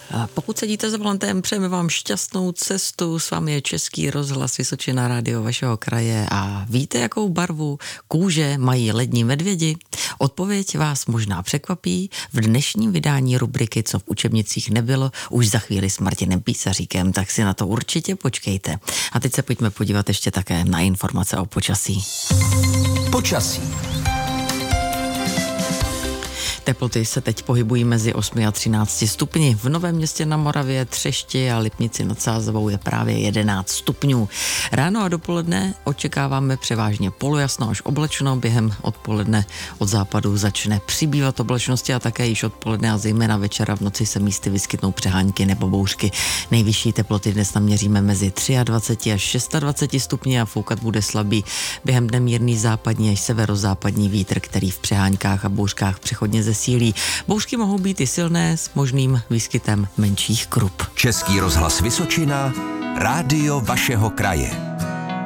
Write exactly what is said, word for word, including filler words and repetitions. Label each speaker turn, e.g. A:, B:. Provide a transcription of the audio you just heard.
A: Pokud sedíte za volantem, přejeme vám šťastnou cestu. S vámi je Český rozhlas Vysočina, rádio vašeho kraje. A víte, jakou barvu kůže mají lední medvědi? Odpověď vás možná překvapí. V dnešním vydání rubriky Co v učebnicích nebylo, už za chvíli s Martinem Písaříkem, tak si na to určitě počkejte. A teď se pojďme podívat ještě také na informace o počasí.
B: Počasí.
A: Teploty se teď pohybují mezi osmi a třinácti stupni. V Novém Městě na Moravě, Třešti a Lipnici nad Sázavou je právě jedenáct stupňů. Ráno a dopoledne očekáváme převážně polojasno až oblačno. Během odpoledne od západu začne přibývat oblačnosti a také již odpoledne a zejména večera v noci se místy vyskytnou přehánky nebo bouřky. Nejvyšší teploty dnes naměříme mezi dvacet tři až dvacet šest stupni a foukat bude slabý. Během dne mírný západní až severozápadní vítr, který v přeháňkách a bouřkách přechodně ze sílí. Bouřky mohou být i silné s možným výskytem menších krup.
B: Český rozhlas Vysočina, rádio vašeho kraje.